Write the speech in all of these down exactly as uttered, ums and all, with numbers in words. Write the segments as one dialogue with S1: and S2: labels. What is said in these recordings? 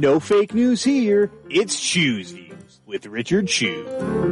S1: No fake news here. It's Choose Views with Richard Chew.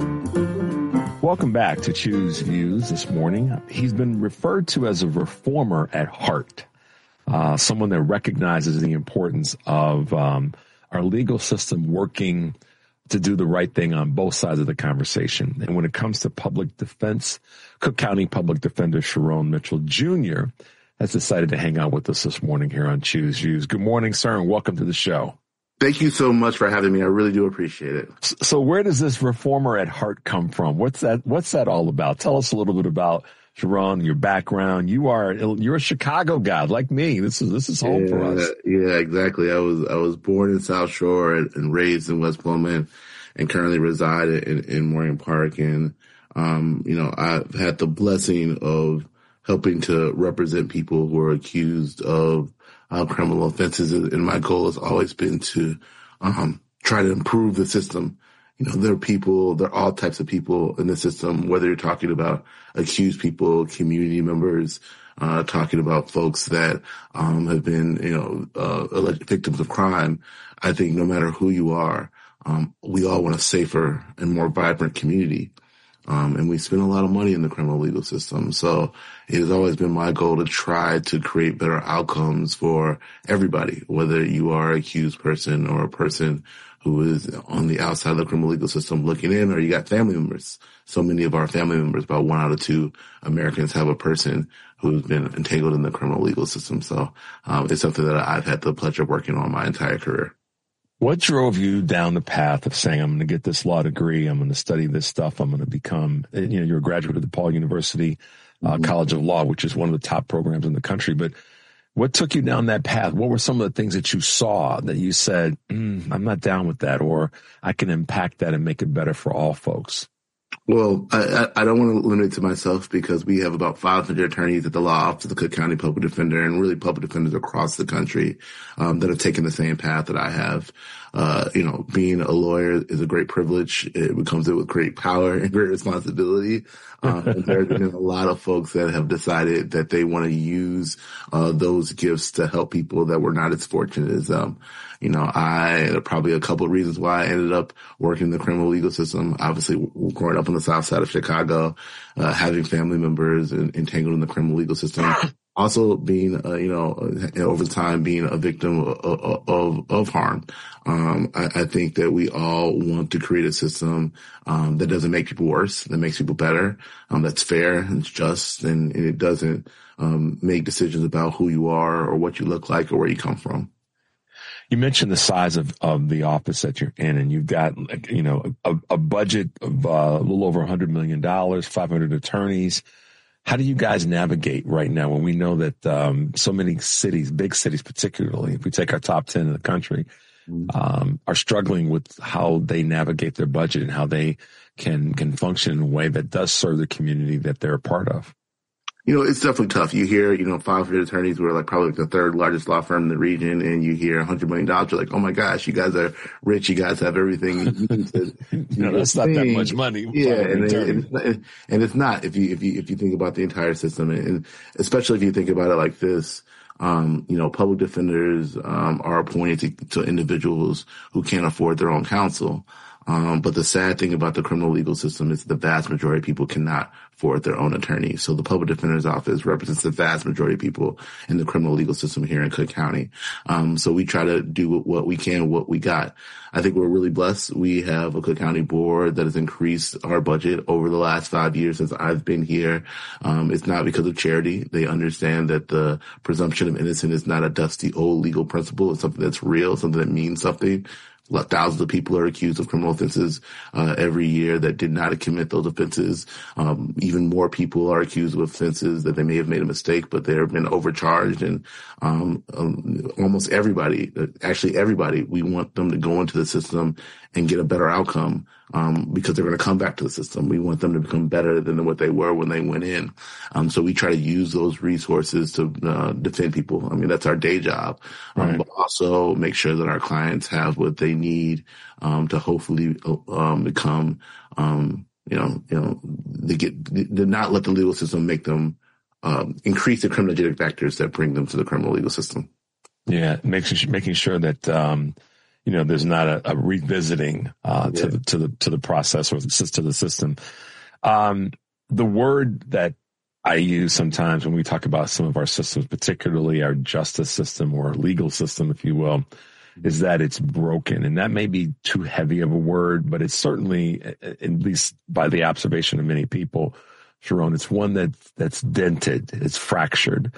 S2: Welcome back to Choose Views this morning. He's been referred to as a reformer at heart, uh, someone that recognizes the importance of um, our legal system working to do the right thing on both sides of the conversation. And when it comes to public defense, Cook County Public Defender Sharon Mitchell Junior has decided to hang out with us this morning here on Choose Views. Good morning, sir, and welcome to the show.
S3: Thank you so much for having me. I really do appreciate it.
S2: So where does this reformer at heart come from? What's that, what's that all about? Tell us a little bit about Sharon, your background. You are, you're a Chicago guy like me. This is, this is home
S3: yeah,
S2: for us.
S3: Yeah, exactly. I was, I was born in South Shore and, and raised in West Pullman and currently reside in, in Moraine Park. And, um, you know, I've had the blessing of helping to represent people who are accused of uh, criminal offenses. And my goal has always been to um, try to improve the system. You know, there are people, there are all types of people in the system, whether you're talking about accused people, community members, uh, talking about folks that um, have been, you know, uh, alleged victims of crime. I think no matter who you are, um, we all want a safer and more vibrant community. Um, and we spend a lot of money in the criminal legal system. So it has always been my goal to try to create better outcomes for everybody, whether you are an accused person or a person who is on the outside of the criminal legal system looking in, or you got family members. So many of our family members, about one out of two Americans, have a person who's been entangled in the criminal legal system. So um, it's something that I've had the pleasure of working on my entire career.
S2: What drove you down the path of saying, I'm going to get this law degree, I'm going to study this stuff, I'm going to become, you know, you're a graduate of DePaul University uh, mm-hmm. College of Law, which is one of the top programs in the country. But what took you down that path? What were some of the things that you saw that you said, mm, I'm not down with that, or I can impact that and make it better for all folks?
S3: Well, I, I don't want to limit it to myself because we have about five hundred attorneys at the law office of the Cook County Public Defender and really public defenders across the country um, that have taken the same path that I have. Uh, you know, being a lawyer is a great privilege. It comes with great power and great responsibility. Um, and there have been a lot of folks that have decided that they want to use uh, those gifts to help people that were not as fortunate as them. You know, I, there are probably a couple of reasons why I ended up working in the criminal legal system. Obviously, growing up on the south side of Chicago, uh, having family members entangled in the criminal legal system. Also being, uh, you know, over time being a victim of, of, of harm. Um, I, I think that we all want to create a system, um, that doesn't make people worse, that makes people better, um, that's fair and it's just, and, and it doesn't, um, make decisions about who you are or what you look like or where you come from.
S2: You mentioned the size of, of the office that you're in, and you've got, you know, a, a budget of uh, a little over one hundred million dollars, five hundred attorneys. How do you guys navigate right now when we know that um, so many cities, big cities particularly, if we take our top ten in the country, um, are struggling with how they navigate their budget and how they can can function in a way that does serve the community that they're a part of?
S3: You know, it's definitely tough. You hear, you know, five hundred attorneys were like probably like the third largest law firm in the region, and you hear one hundred million dollars. You're like, oh my gosh, you guys are rich. You guys have everything you need to,
S2: you know, that's not that much money.
S3: Yeah, and, and, and, and it's not if you if you if you think about the entire system, and especially if you think about it like this. Um, you know, public defenders um, are appointed to, to individuals who can't afford their own counsel. Um, but the sad thing about the criminal legal system is the vast majority of people cannot afford their own attorney. So the public defender's office represents the vast majority of people in the criminal legal system here in Cook County. Um, so we try to do what we can, what we got. I think we're really blessed. We have a Cook County board that has increased our budget over the last five years since I've been here. Um, it's not because of charity. They understand that the presumption of innocence is not a dusty old legal principle. It's something that's real, something that means something. Thousands of people are accused of criminal offenses uh, every year that did not commit those offenses. Um, even more people are accused of offenses that they may have made a mistake, but they have been overcharged. And um, um, almost everybody, actually everybody, we want them to go into the system and get a better outcome um, because they're going to come back to the system. We want them to become better than what they were when they went in. Um, so we try to use those resources to uh, defend people. I mean, that's our day job. Um, right. But also make sure that our clients have what they need um, to hopefully um, become, um, you know, you know, they get, to not let the legal system make them um, increase the criminogenic factors that bring them to the criminal legal system.
S2: Yeah, making making sure that um, you know, there's not a, a revisiting uh, yeah. to the to the to the process or to the system. Um, the word that I use sometimes when we talk about some of our systems, particularly our justice system or legal system, if you will, is that it's broken. And that may be too heavy of a word, but it's certainly, at least by the observation of many people, Sharon, it's one that that's dented, it's fractured.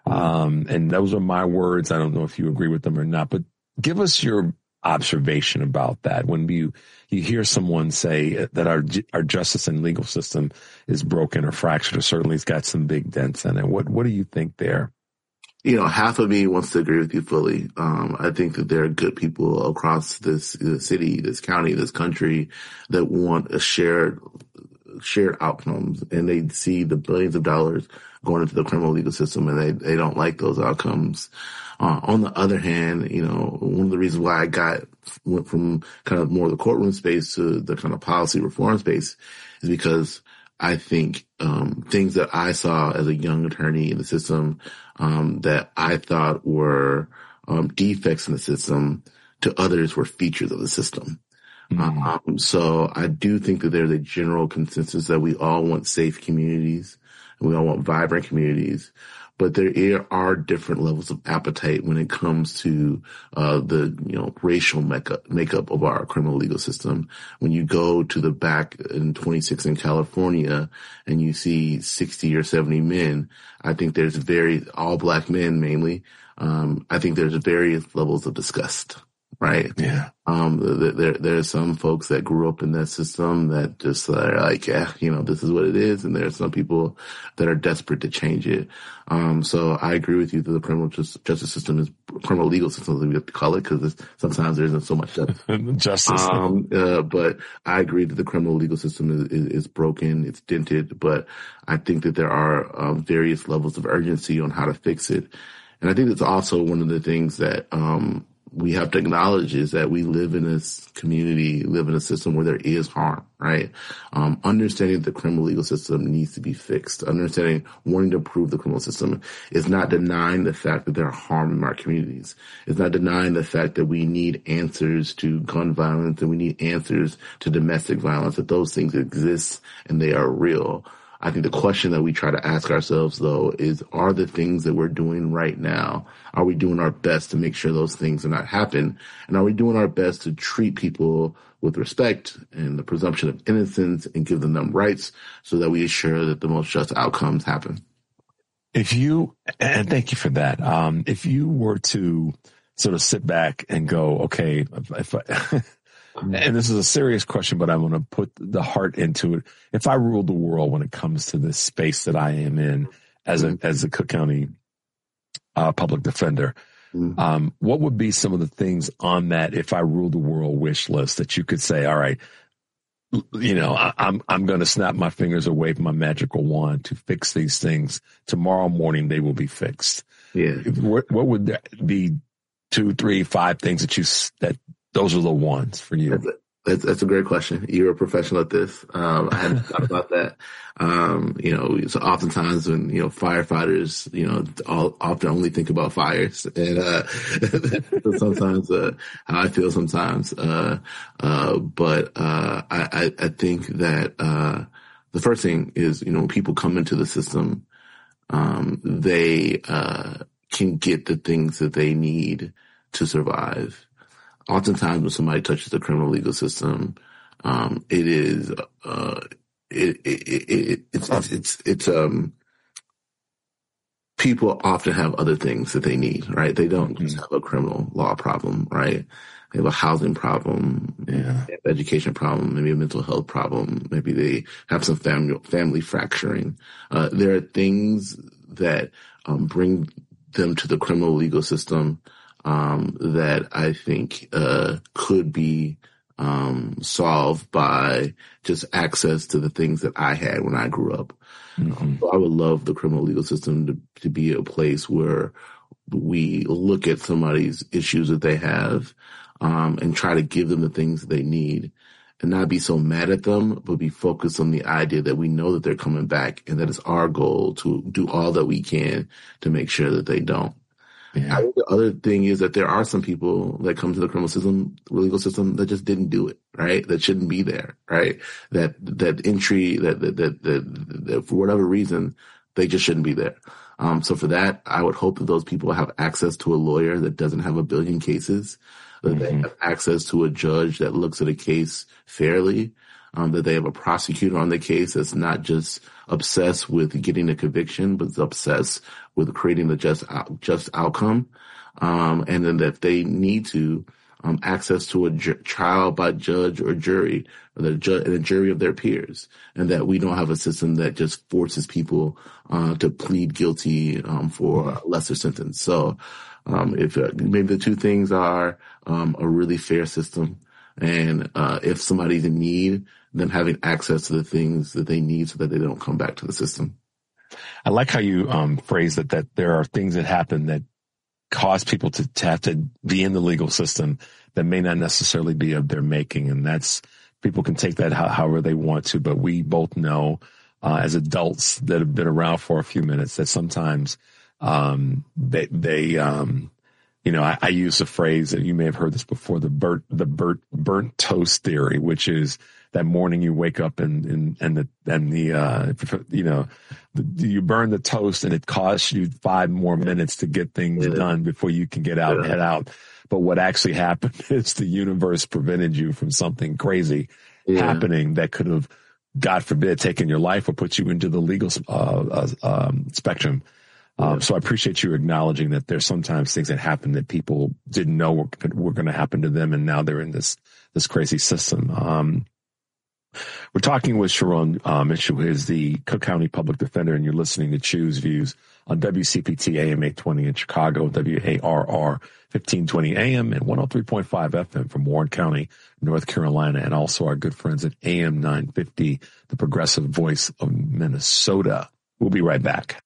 S2: Um, and those are my words. I don't know if you agree with them or not, but give us your observation about that. When you, you hear someone say that our, our justice and legal system is broken or fractured, or certainly it's got some big dents in it. What, what do you think there?
S3: You know, half of me wants to agree with you fully. Um, I think that there are good people across this, this city, this county, this country that want a shared, shared outcomes, and they see the billions of dollars going into the criminal legal system, and they, they don't like those outcomes. Uh, on the other hand, you know, one of the reasons why I got, went from kind of more of the courtroom space to the kind of policy reform space is because I think, um, things that I saw as a young attorney in the system, um, that I thought were, um, defects in the system, to others were features of the system. Mm-hmm. Um, so I do think that there's a general consensus that we all want safe communities and we all want vibrant communities. But there are different levels of appetite when it comes to uh the, you know, racial makeup, makeup of our criminal legal system. When you go to the back in twenty-six in California and you see sixty or seventy men, I think there's very, all black men mainly, um, I think there's various levels of disgust. Right.
S2: Yeah.
S3: Um, there, there are some folks that grew up in that system that just are like, yeah, you know, this is what it is. And there are some people that are desperate to change it. Um, so I agree with you that the criminal justice system is criminal legal system, as we have to call it, because sometimes there isn't so much justice.
S2: justice.
S3: Um, uh, but I agree that the criminal legal system is, is, is broken. It's dented, but I think that there are um, various levels of urgency on how to fix it. And I think that's also one of the things that, um, we have to acknowledge is that we live in this community, live in a system where there is harm, right? Um, understanding that the criminal legal system needs to be fixed, understanding, wanting to improve the criminal system is not denying the fact that there are harm in our communities. It's not denying the fact that we need answers to gun violence and we need answers to domestic violence, that those things exist and they are real. I think the question that we try to ask ourselves, though, is are the things that we're doing right now, are we doing our best to make sure those things do not happen? And are we doing our best to treat people with respect and the presumption of innocence and give them them rights so that we ensure that the most just outcomes happen?
S2: If you, and thank you for that. Um, if you were to sort of sit back and go, okay, if, if I, and this is a serious question, but I want to put the heart into it. If I ruled the world when it comes to this space that I am in as a, as a Cook County uh, public defender, mm-hmm. um, what would be some of the things on that if I ruled the world wish list that you could say, all right, you know, I, I'm, I'm going to snap my fingers or wave my magical wand to fix these things. Tomorrow morning, they will be fixed.
S3: Yeah.
S2: What, what would that be? Two, three, five things that you, that, those are the ones for you.
S3: That's a, that's, that's a great question. You're a professional at this. Um, I hadn't thought about that. Um, you know, so oftentimes when, you know, firefighters, you know, all, often only think about fires, and, uh, sometimes, uh, how I feel sometimes, uh, uh, but, uh, I, I, I think that, uh, the first thing is, you know, when people come into the system, um, they, uh, can get the things that they need to survive. Oftentimes when somebody touches the criminal legal system, um, it is, uh, it, it, it, it, it's, it's, it's, it's, um, people often have other things that they need, right? They don't just have a criminal law problem, right? They have a housing problem,
S2: yeah.
S3: an education problem, maybe a mental health problem. Maybe they have some family, family fracturing. Uh, there are things that, um, bring them to the criminal legal system, um, that I think, uh, could be, um, solved by just access to the things that I had when I grew up. Mm-hmm. So I would love the criminal legal system to, to be a place where we look at somebody's issues that they have, um, and try to give them the things that they need and not be so mad at them, but be focused on the idea that we know that they're coming back and that it's our goal to do all that we can to make sure that they don't. Yeah. I think the other thing is that there are some people that come to the criminal system, the legal system, that just didn't do it, right? That shouldn't be there, right? That, that entry, that, that, that, that, that for whatever reason, they just shouldn't be there. Um, so for that, I would hope that those people have access to a lawyer that doesn't have a billion cases, that mm-hmm. they have access to a judge that looks at a case fairly, um, that they have a prosecutor on the case that's not just obsessed with getting a conviction, but is obsessed with creating the just, just outcome. Um, and then that they need to, um, access to a ju- trial by judge or jury, or the ju- and a jury of their peers, and that we don't have a system that just forces people, uh, to plead guilty, um, for a lesser sentence. So, um, if uh, maybe the two things are, um, a really fair system, and, uh, if somebody's in need, them having access to the things that they need so that they don't come back to the system.
S2: I like how you, um, phrase that, that there are things that happen that cause people to, to have to be in the legal system that may not necessarily be of their making. And that's, people can take that how, however they want to, but we both know, uh, as adults that have been around for a few minutes that sometimes, um, they, they, um, you know, I, I use a phrase that you may have heard this before, the burnt, the burnt, burnt toast theory, which is that morning you wake up and, and, and the, and the, uh, you know, the, you burn the toast and it costs you five more minutes to get things yeah. done before you can get out yeah. and head out. But what actually happened is the universe prevented you from something crazy yeah. happening that could have, God forbid, taken your life or put you into the legal, uh, uh um, spectrum. Um, so I appreciate you acknowledging that there's sometimes things that happen that people didn't know were, were going to happen to them. And now they're in this, this crazy system. Um, we're talking with Sherrone uh, Mitchell, who is the Cook County Public Defender, and you're listening to Choose Views on W C P T A M eight twenty in Chicago, W A R R fifteen twenty A M and one oh three point five F M from Warren County, North Carolina, and also our good friends at A M nine fifty, the progressive voice of Minnesota. We'll be right back.